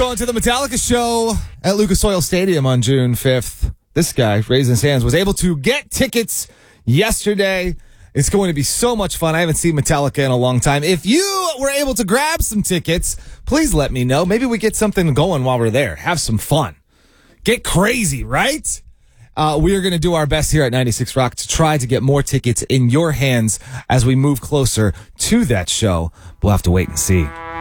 Going to the Metallica show at Lucas Oil Stadium on June 5th. This guy, raising his hands, was able to get tickets yesterday. It's going to be so much fun. I haven't seen Metallica in a long time. If you were able to grab some tickets, please let me know. Maybe we get something going while we're there. Have some fun. Get crazy, right? We are going to do our best here at 96 Rock to try to get more tickets in your hands as we move closer to that show. We'll have to wait and see.